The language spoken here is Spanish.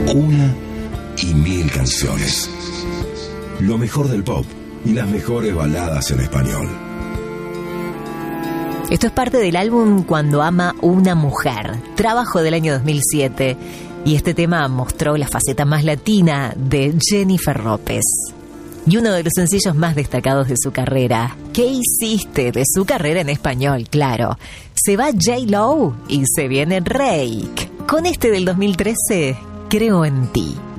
Una y mil canciones. Lo mejor del pop y las mejores baladas en español. Esto es parte del álbum Cuando ama una mujer, trabajo del año 2007, y este tema mostró la faceta más latina de Jennifer López. Y uno de los sencillos más destacados de su carrera. ¿Qué hiciste de su carrera en español? Claro, se va J-Lo y se viene Reik. Con este del 2013, Creo en ti.